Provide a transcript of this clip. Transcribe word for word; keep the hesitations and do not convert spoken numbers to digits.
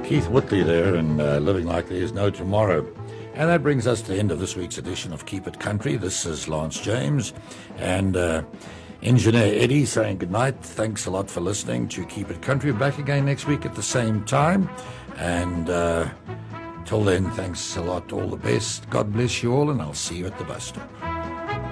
Keith Whitley there, and uh, Living Like There's No Tomorrow. And that brings us to the end of this week's edition of Keep It Country. This is Lance James and uh, Engineer Eddie saying goodnight. Thanks a lot for listening to Keep It Country. We're back again next week at the same time. And uh, till then, thanks a lot. All the best. God bless you all, and I'll see you at the bus stop.